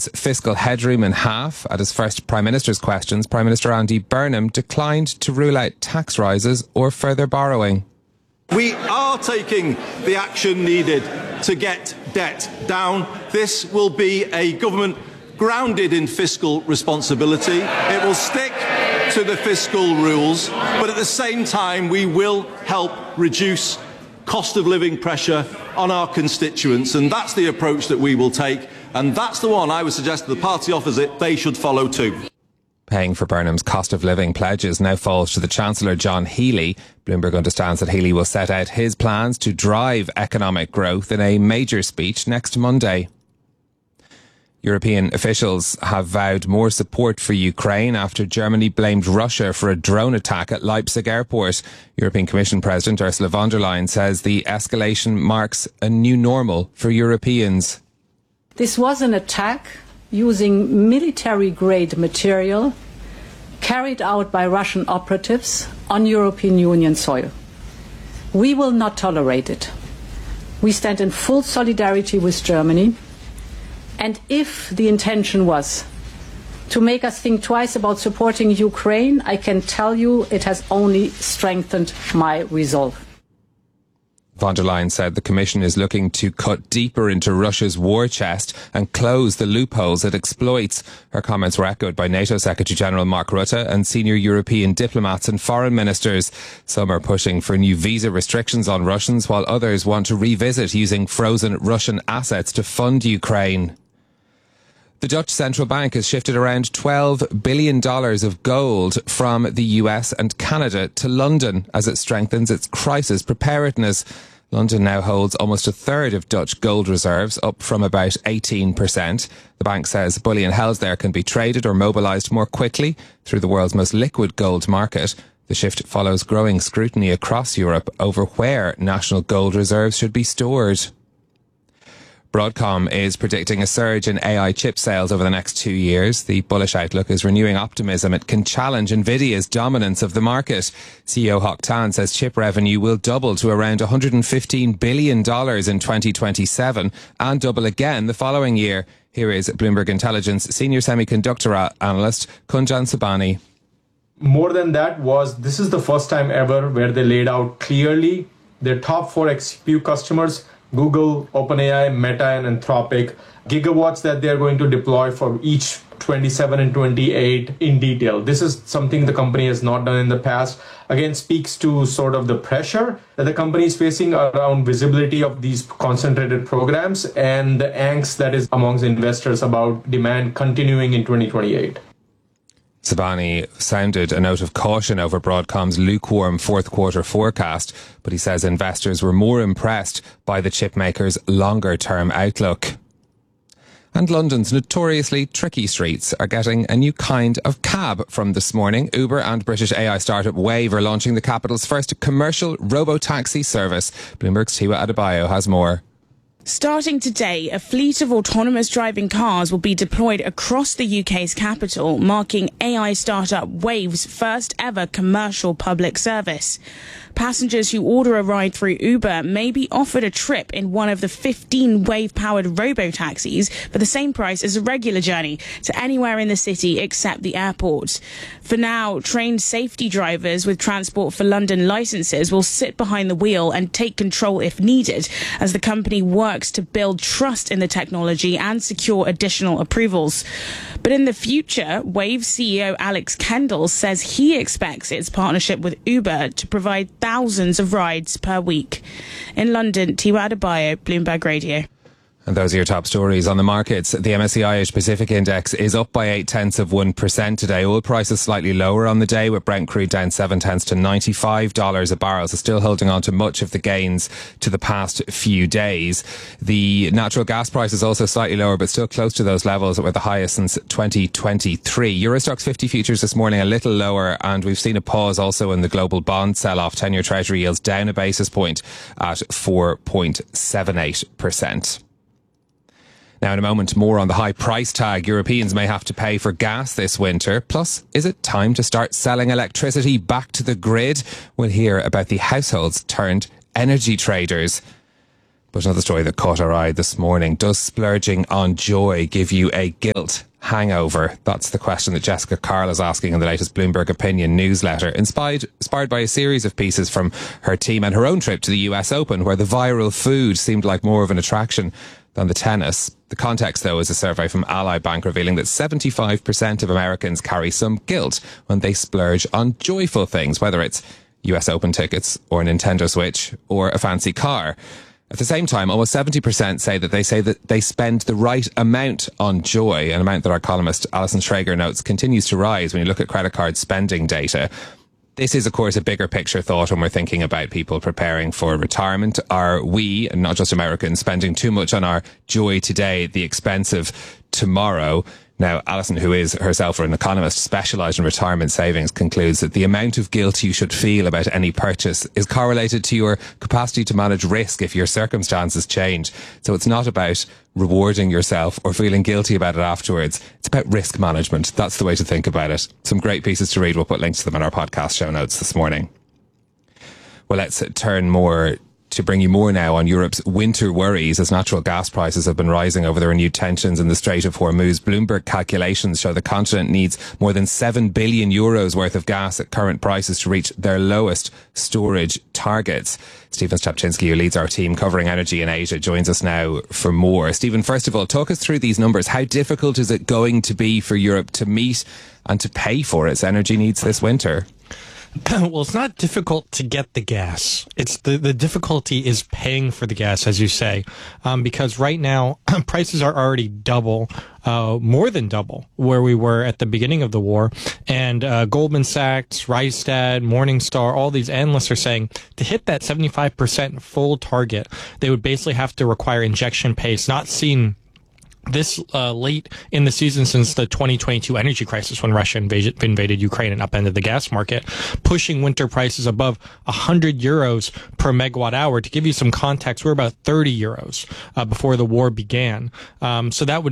cuts fiscal headroom in half. At his first Prime Minister's questions, Prime Minister Andy Burnham declined to rule out tax rises or further borrowing. We are taking the action needed to get debt down. This will be a government grounded in fiscal responsibility. It will stick to the fiscal rules, but at the same time we will help reduce cost of living pressure on our constituents, and that's the approach that we will take, and that's the one I would suggest to the party opposite they should follow too. Paying for Burnham's cost of living pledges now falls to the Chancellor John Healey. Bloomberg understands that Healey will set out his plans to drive economic growth in a major speech next Monday. European officials have vowed more support for Ukraine after Germany blamed Russia for a drone attack at Leipzig airport. European Commission President Ursula von der Leyen says the escalation marks a new normal for Europeans. This was an attack using military-grade material carried out by Russian operatives on European Union soil. We will not tolerate it. We stand in full solidarity with Germany. And if the intention was to make us think twice about supporting Ukraine, I can tell you it has only strengthened my resolve. Von der Leyen said the Commission is looking to cut deeper into Russia's war chest and close the loopholes it exploits. Her comments were echoed by NATO Secretary-General Mark Rutte and senior European diplomats and foreign ministers. Some are pushing for new visa restrictions on Russians, while others want to revisit using frozen Russian assets to fund Ukraine. The Dutch central bank has shifted around $12 billion of gold from the US and Canada to London as it strengthens its crisis preparedness. London now holds almost a third of Dutch gold reserves, up from about 18%. The bank says bullion held there can be traded or mobilised more quickly through the world's most liquid gold market. The shift follows growing scrutiny across Europe over where national gold reserves should be stored. Broadcom is predicting a surge in AI chip sales over the next 2 years. The bullish outlook is renewing optimism it can challenge Nvidia's dominance of the market. CEO Hock Tan says chip revenue will double to around $115 billion in 2027 and double again the following year. Here is Bloomberg Intelligence senior semiconductor analyst Kunjan Sabani. More than that this is the first time ever where they laid out clearly their top 4 XPU customers, Google, OpenAI, Meta, and Anthropic, gigawatts that they're going to deploy for each 27 and 28 in detail. This is something the company has not done in the past. Again, speaks to sort of the pressure that the company is facing around visibility of these concentrated programs and the angst that is amongst investors about demand continuing in 2028. Sabani sounded a note of caution over Broadcom's lukewarm fourth quarter forecast, but he says investors were more impressed by the chipmaker's longer-term outlook. And London's notoriously tricky streets are getting a new kind of cab from this morning. Uber and British AI startup Wave are launching the capital's first commercial robo-taxi service. Bloomberg's Tiwa Adebayo has more. Starting today, a fleet of autonomous driving cars will be deployed across the UK's capital, marking AI startup Wave's first ever commercial public service. Passengers who order a ride through Uber may be offered a trip in one of the 15 Wave-powered robo-taxis for the same price as a regular journey to anywhere in the city except the airport. For now, trained safety drivers with Transport for London licenses will sit behind the wheel and take control if needed, as the company works to build trust in the technology and secure additional approvals. But in the future, Wave CEO Alex Kendall says he expects its partnership with Uber to provide thousands of rides per week. In London, Tiwa Adebayo, Bloomberg Radio. And those are your top stories on the markets. The MSCI Asia Pacific Index is up by 0.8% today. Oil prices slightly lower on the day, with Brent crude down 0.7 to $95 a barrel. So still holding on to much of the gains to the past few days. The natural gas price is also slightly lower, but still close to those levels that were the highest since 2023. Eurostoxx 50 futures this morning a little lower, and we've seen a pause also in the global bond sell-off. 10-year Treasury yields down a basis point at 4.78%. Now, in a moment, more on the high price tag Europeans may have to pay for gas this winter. Plus, is it time to start selling electricity back to the grid? We'll hear about the households turned energy traders. But another story that caught our eye this morning: does splurging on joy give you a guilt hangover? That's the question that Jessica Carl is asking in the latest Bloomberg Opinion newsletter, inspired by a series of pieces from her team and her own trip to the US Open, where the viral food seemed like more of an attraction than the tennis. The context, though, is a survey from Ally Bank revealing that 75% of Americans carry some guilt when they splurge on joyful things, whether it's US Open tickets or a Nintendo Switch or a fancy car. At the same time, almost 70% say that they spend the right amount on joy, an amount that our columnist Alison Schrager notes continues to rise when you look at credit card spending data. This is, of course, a bigger picture thought when we're thinking about people preparing for retirement. Are we, and not just Americans, spending too much on our joy today at the expense of tomorrow? Now, Alison, who is herself an economist specialised in retirement savings, concludes that the amount of guilt you should feel about any purchase is correlated to your capacity to manage risk if your circumstances change. So it's not about rewarding yourself or feeling guilty about it afterwards. It's about risk management. That's the way to think about it. Some great pieces to read. We'll put links to them in our podcast show notes this morning. Well, let's turn more to bring you more now on Europe's winter worries as natural gas prices have been rising over the renewed tensions in the Strait of Hormuz. Bloomberg calculations show the continent needs more than 7 billion euros worth of gas at current prices to reach their lowest storage targets. Stephen Stapczynski, who leads our team covering energy in Asia, joins us now for more. Stephen, first of all, talk us through these numbers. How difficult is it going to be for Europe to meet and to pay for its energy needs this winter? Well, it's not difficult to get the gas. It's the difficulty is paying for the gas, as you say, because right now prices are already double, more than double where we were at the beginning of the war. And Goldman Sachs, Rystad, Morningstar, all these analysts are saying to hit that 75% full target, they would basically have to require injection pace, not seen this late in the season since the 2022 energy crisis when Russia invaded Ukraine and upended the gas market, pushing winter prices above 100 euros per megawatt hour. To give you some context, we're about 30 euros before the war began. So that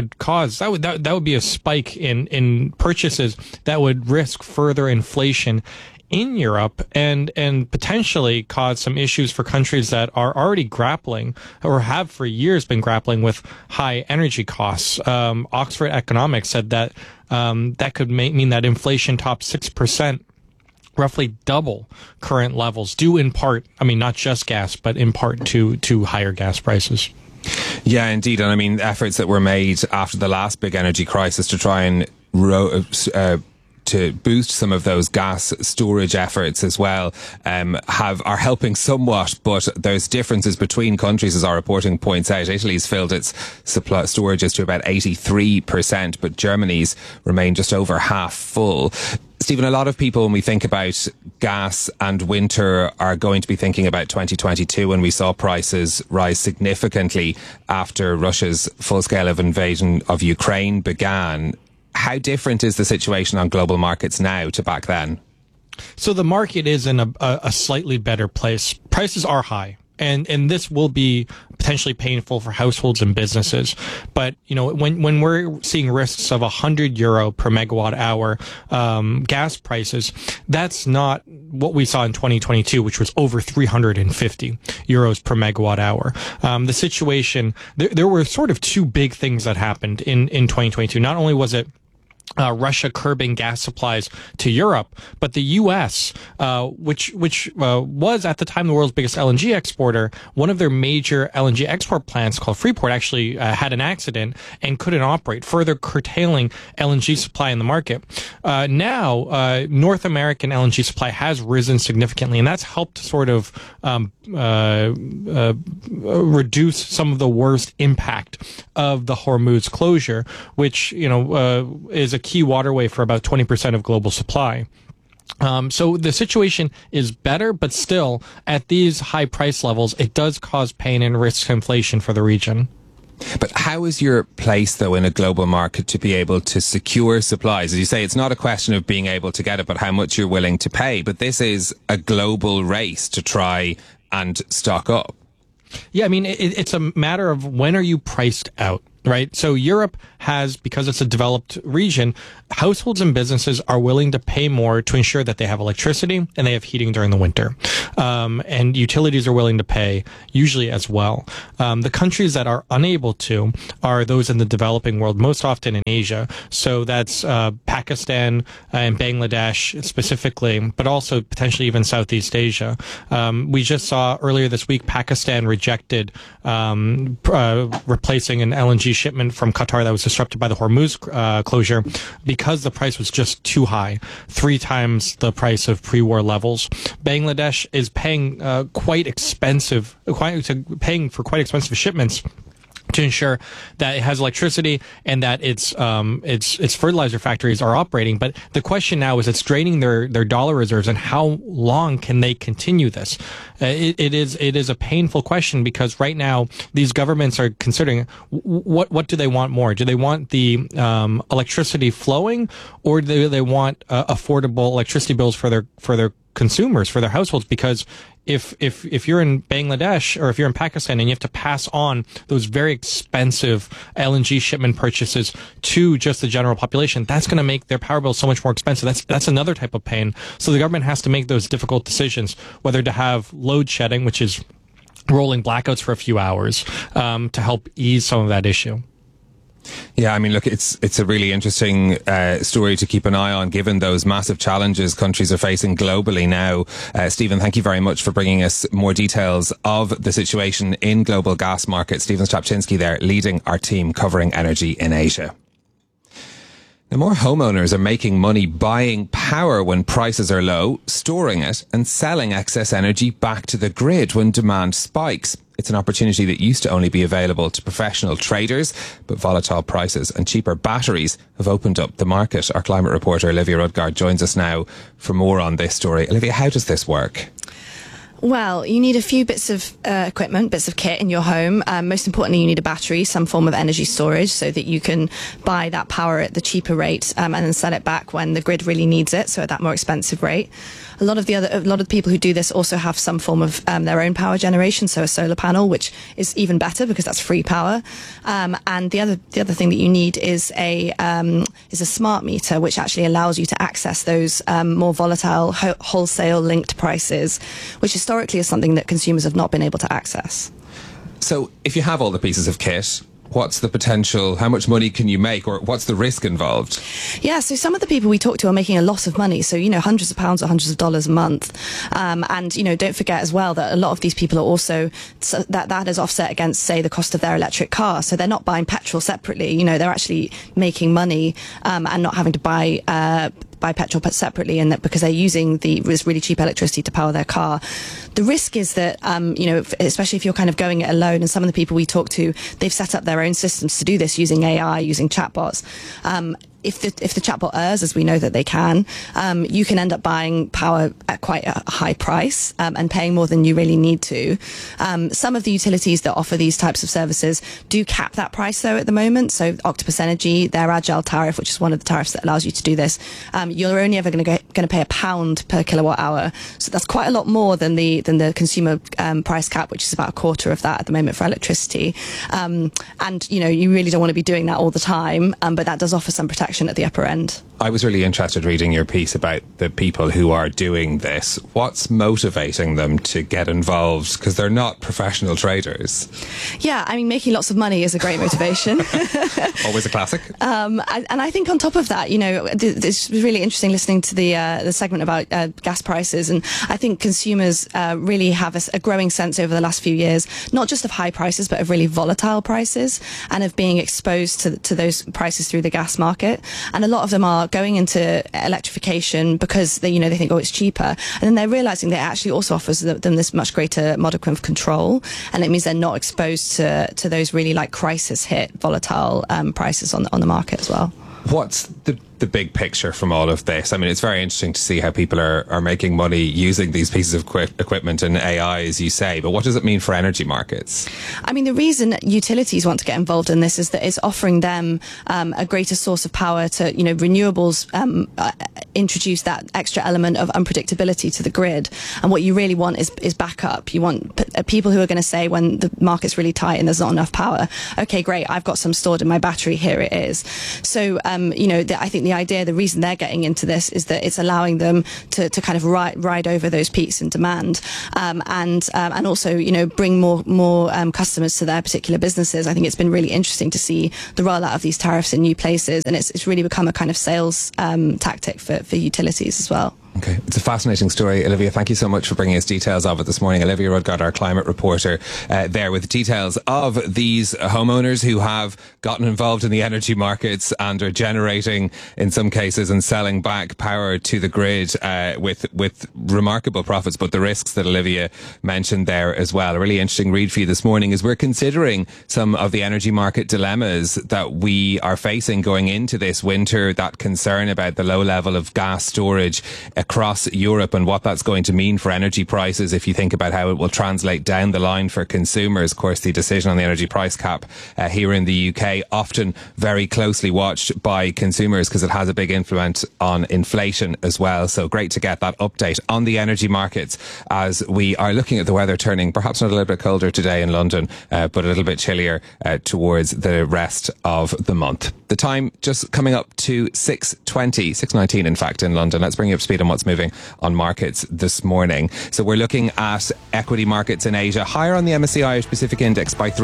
would be a spike in purchases that would risk further inflation in Europe and potentially cause some issues for countries that are already grappling or have for years been grappling with high energy costs. Oxford Economics said that that could mean that inflation tops 6%, roughly double current levels, due in part, I mean, not just gas, but in part to higher gas prices. Yeah, indeed. And I mean, efforts that were made after the last big energy crisis to try and to boost some of those gas storage efforts as well are helping somewhat, but there's differences between countries, as our reporting points out. Italy's filled its supply storages to about 83%, but Germany's remain just over half full. Stephen, a lot of people, when we think about gas and winter, are going to be thinking about 2022 when we saw prices rise significantly after Russia's full-scale invasion of Ukraine began. How different is the situation on global markets now to back then? So the market is in a slightly better place. Prices are high. And this will be potentially painful for households and businesses. But, you know, when we're seeing risks of 100 euro per megawatt hour gas prices, that's not what we saw in 2022, which was over 350 euros per megawatt hour. The situation, there were sort of two big things that happened in 2022. Not only was it Russia curbing gas supplies to Europe, but the U.S., which was at the time the world's biggest LNG exporter, one of their major LNG export plants called Freeport actually had an accident and couldn't operate, further curtailing LNG supply in the market. Now, North American LNG supply has risen significantly, and that's helped sort of reduce some of the worst impact of the Hormuz closure, which is a key waterway for about 20% of global supply. So the situation is better, but still at these high price levels, it does cause pain and risk inflation for the region. But how is your place, though, in a global market to be able to secure supplies? As you say, it's not a question of being able to get it, but how much you're willing to pay. But this is a global race to try and stock up. Yeah, I mean, it's a matter of when are you priced out? right? So Europe has, because it's a developed region, households and businesses are willing to pay more to ensure that they have electricity and they have heating during the winter. And utilities are willing to pay usually as well. The countries that are unable to are those in the developing world, most often in Asia. So that's Pakistan and Bangladesh specifically, but also potentially even Southeast Asia. We just saw earlier this week Pakistan rejected replacing an LNG shipment from Qatar that was disrupted by the Hormuz closure because the price was just too high, 3 times the price of pre-war levels. Bangladesh is paying paying for quite expensive shipments to ensure that it has electricity and that its fertilizer factories are operating. But the question now is, it's draining their dollar reserves, and how long can they continue this? It is a painful question, because right now these governments are considering what do they want more? Do they want the electricity flowing, or do they want affordable electricity bills for their consumers, for their households? Because if you're in Bangladesh or if you're in Pakistan and you have to pass on those very expensive LNG shipment purchases to just the general population, that's going to make their power bill so much more expensive. That's another type of pain. So the government has to make those difficult decisions, whether to have load shedding, which is rolling blackouts for a few hours, to help ease some of that issue. Yeah, I mean, look, it's a really interesting story to keep an eye on, given those massive challenges countries are facing globally now. Stephen, thank you very much for bringing us more details of the situation in global gas markets. Stephen Strapczynski there, leading our team covering energy in Asia. Now, more homeowners are making money buying power when prices are low, storing it and selling excess energy back to the grid when demand spikes. It's an opportunity that used to only be available to professional traders, but volatile prices and cheaper batteries have opened up the market. Our climate reporter Olivia Rudgard joins us now for more on this story. Olivia, how does this work? Well, you need a few bits of equipment, bits of kit in your home. Most importantly, you need a battery, some form of energy storage, so that you can buy that power at the cheaper rate and then sell it back when the grid really needs it, so at that more expensive rate. A lot of the people who do this also have some form of their own power generation, so a solar panel, which is even better because that's free power. And the other thing that you need is a smart meter, which actually allows you to access those more volatile wholesale linked prices, which historically is something that consumers have not been able to access. So if you have all the pieces of kit, what's the potential? How much money can you make, or what's the risk involved? Yeah, so some of the people we talk to are making a lot of money. So, hundreds of pounds or hundreds of dollars a month. And, don't forget as well that a lot of these people are also, that is offset against, say, the cost of their electric car. So they're not buying petrol separately. They're actually making money and not having to buy petrol separately, and that because they're using this really cheap electricity to power their car. The risk is that, especially if you're kind of going it alone, and some of the people we talk to, they've set up their own systems to do this using AI, using chatbots. If the chatbot errs, as we know that they can, you can end up buying power at quite a high price and paying more than you really need to. Some of the utilities that offer these types of services do cap that price, though, at the moment. So Octopus Energy, their Agile tariff, which is one of the tariffs that allows you to do this, you're only ever going to pay £1 per kilowatt hour. So that's quite a lot more than the consumer price cap, which is about a quarter of that at the moment for electricity. And you really don't want to be doing that all the time, but that does offer some protection at the upper end. I was really interested reading your piece about the people who are doing this. What's motivating them to get involved? Because they're not professional traders. Yeah, I mean, making lots of money is a great motivation. Always a classic. And I think on top of that, it's really interesting listening to the segment about gas prices, and I think consumers really have a growing sense over the last few years, not just of high prices, but of really volatile prices, and of being exposed to those prices through the gas market. And a lot of them are going into electrification because they think, it's cheaper, and then they're realizing that it actually also offers them this much greater modicum of control, and it means they're not exposed to those really crisis hit volatile prices on the market as well. What's the big picture from all of this? I mean, it's very interesting to see how people are making money using these pieces of equipment and AI, as you say, but what does it mean for energy markets? I mean, the reason utilities want to get involved in this is that it's offering them a greater source of power to, renewables introduce that extra element of unpredictability to the grid. And what you really want is backup. You want people who are going to say when the market's really tight and there's not enough power, okay, great, I've got some stored in my battery, here it is. So, I think the reason they're getting into this is that it's allowing them to kind of ride over those peaks in demand, and also, bring more customers to their particular businesses. I think it's been really interesting to see the rollout of these tariffs in new places, and it's really become a kind of sales tactic for utilities as well. Okay, it's a fascinating story. Olivia, thank you so much for bringing us details of it this morning. Olivia Rudgard, our climate reporter, there with details of these homeowners who have gotten involved in the energy markets and are generating, in some cases, and selling back power to the grid with remarkable profits, but the risks that Olivia mentioned there as well. A really interesting read for you this morning as we're considering some of the energy market dilemmas that we are facing going into this winter, that concern about the low level of gas storage across Europe and what that's going to mean for energy prices if you think about how it will translate down the line for consumers. Of course, the decision on the energy price cap here in the UK often very closely watched by consumers because it has a big influence on inflation as well. So great to get that update on the energy markets as we are looking at the weather turning perhaps not a little bit colder today in London, but a little bit chillier towards the rest of the month. The time just coming up to 6:19 in fact in London. Let's bring you up to speed on what's moving on markets this morning. So we're looking at equity markets in Asia, higher on the MSCI Irish Pacific Index by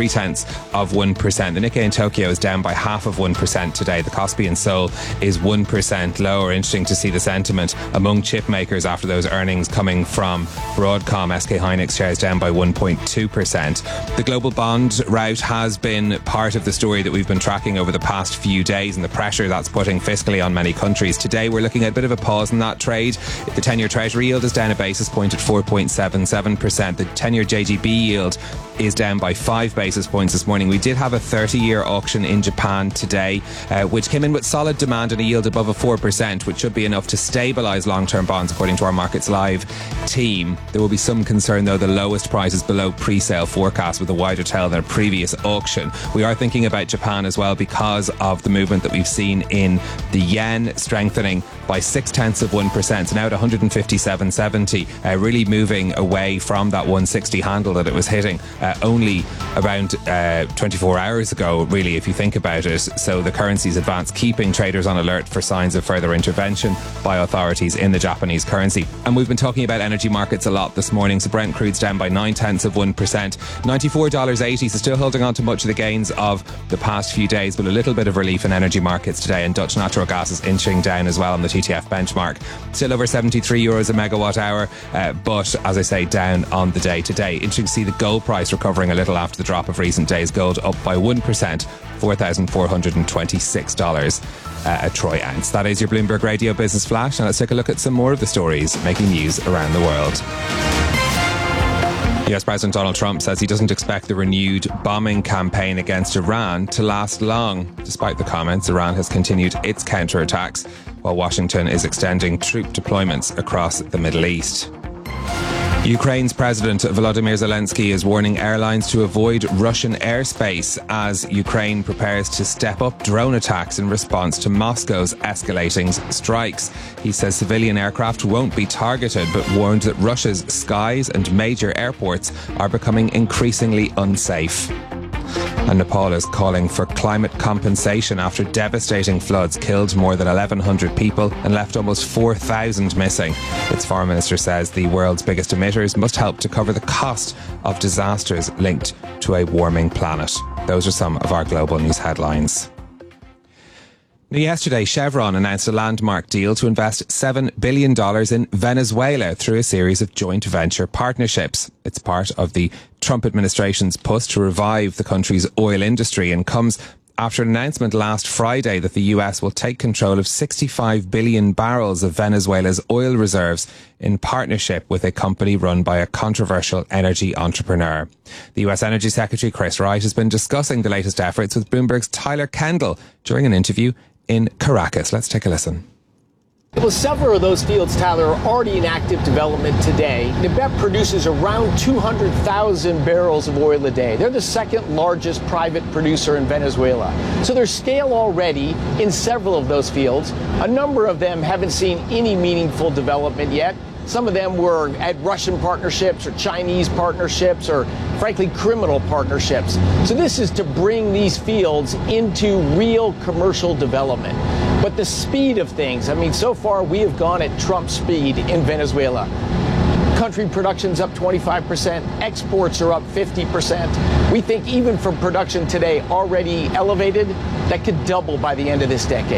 0.3%. The Nikkei in Tokyo is down by 0.5% today. The Kospi in Seoul is 1% lower. Interesting to see the sentiment among chip makers after those earnings coming from Broadcom. SK Hynix shares down by 1.2%. The global bond rout has been part of the story that we've been tracking over the past few days and the pressure that's putting fiscally on many countries. Today we're looking at a bit of a pause in that trade. The 10-year Treasury yield is down a basis point at 4.77%. The 10-year JGB yield is down by 5 basis points this morning. We did have a 30-year auction in Japan today, which came in with solid demand and a yield above a 4%, which should be enough to stabilise long-term bonds, according to our Markets Live team. There will be some concern, though, the lowest price is below pre-sale forecast with a wider tail than a previous auction. We are thinking about Japan as well because of the movement that we've seen in the yen strengthening by 0.6%, so now at 157.70, really moving away from that 160 handle that it was hitting only around 24 hours ago, really, if you think about it. So the currency's advance, keeping traders on alert for signs of further intervention by authorities in the Japanese currency. And we've been talking about energy markets a lot this morning. So Brent crude's down by 0.9%, $94.80, so still holding on to much of the gains of the past few days, but a little bit of relief in energy markets today. And Dutch natural gas is inching down as well on the TTF benchmark. Still over 73 euros a megawatt hour, but as I say, down on the day today. Interesting to see the gold price recovering a little after the drop of recent days. Gold up by 1%, $4,426 a troy ounce. That is your Bloomberg Radio Business Flash. Now let's take a look at some more of the stories making news around the world. US President Donald Trump says he doesn't expect the renewed bombing campaign against Iran to last long. Despite the comments, Iran has continued its counterattacks, while Washington is extending troop deployments across the Middle East. Ukraine's President Volodymyr Zelensky is warning airlines to avoid Russian airspace as Ukraine prepares to step up drone attacks in response to Moscow's escalating strikes. He says civilian aircraft won't be targeted, but warned that Russia's skies and major airports are becoming increasingly unsafe. And Nepal is calling for climate compensation after devastating floods killed more than 1,100 people and left almost 4,000 missing. Its foreign minister says the world's biggest emitters must help to cover the cost of disasters linked to a warming planet. Those are some of our global news headlines. Yesterday, Chevron announced a landmark deal to invest $7 billion in Venezuela through a series of joint venture partnerships. It's part of the Trump administration's push to revive the country's oil industry and comes after an announcement last Friday that the US will take control of 65 billion barrels of Venezuela's oil reserves in partnership with a company run by a controversial energy entrepreneur. The US Energy Secretary Chris Wright has been discussing the latest efforts with Bloomberg's Tyler Kendall during an interview in Caracas. Let's take a listen. Well, several of those fields, Tyler, are already in active development today. NIBEP produces around 200,000 barrels of oil a day. They're the second largest private producer in Venezuela. So there's scale already in several of those fields. A number of them haven't seen any meaningful development yet. Some of them were at Russian partnerships or Chinese partnerships or, frankly, criminal partnerships. So this is to bring these fields into real commercial development. But the speed of things, I mean, so far we have gone at Trump speed in Venezuela. Country production's up 25%, exports are up 50%. We think even from production today already elevated, that could double by the end of this decade.